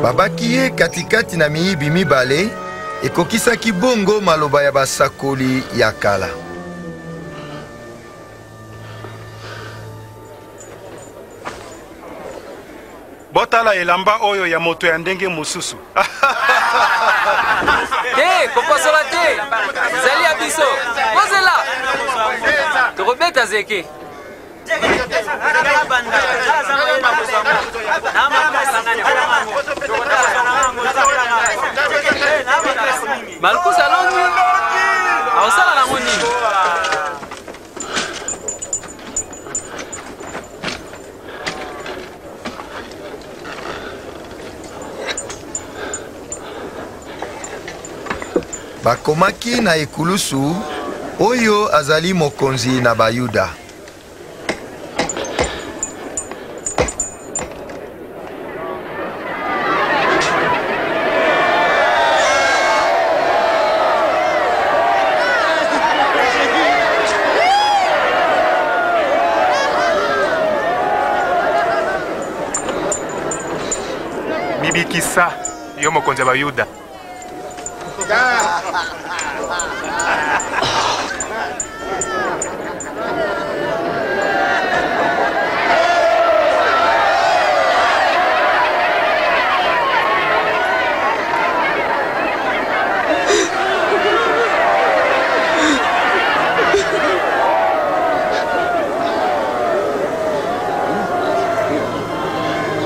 babaki ye katikati na miyibi mibale ekokisaki bongo maloba ya basakoli ya kala. Botala elamba oyo ya moto ya ndenge mususu. Te, koposola te. Zali ya biso. Kozela. Tokobeta zeke. Marcus alongi. Awasala na ngoni. Bakomaki na ekulusu oyo azali mokonzi na Bayuda. Bibikisa yo mokonzi wa Bayuda.